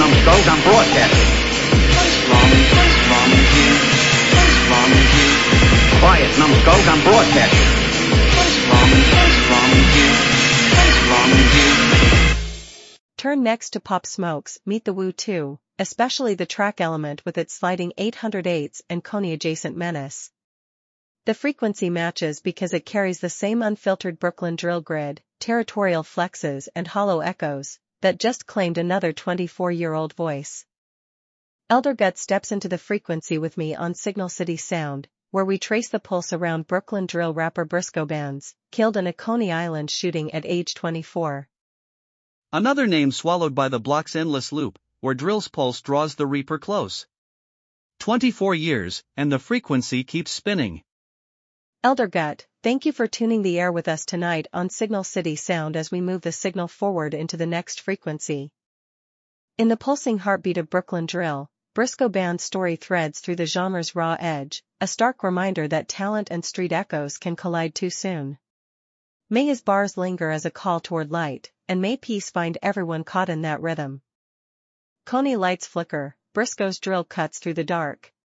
numbskulls, I'm broadcasting. What's wrong with you? What's wrong with you? Quiet, numbskulls, I'm broadcasting. What's wrong with you? What's wrong with you? Turn next to Pop Smoke's Meet the Woo 2, especially the track element with its sliding 808s and Coney-adjacent menace. The frequency matches because it carries the same unfiltered Brooklyn drill grid, territorial flexes and hollow echoes, that just claimed another 24-year-old voice. Eldergut steps into the frequency with me on Signal City Sound, where we trace the pulse around Brooklyn drill rapper Briscoe Bands, killed in a Coney Island shooting at age 24. Another name swallowed by the block's endless loop, where drill's pulse draws the reaper close. 24 years, and the frequency keeps spinning. Eldergut, thank you for tuning the air with us tonight on Signal City Sound as we move the signal forward into the next frequency. In the pulsing heartbeat of Brooklyn drill, Briscoe Band's story threads through the genre's raw edge, a stark reminder that talent and street echoes can collide too soon. May his bars linger as a call toward light, and may peace find everyone caught in that rhythm. Coney lights flicker, Briscoe's drill cuts through the dark,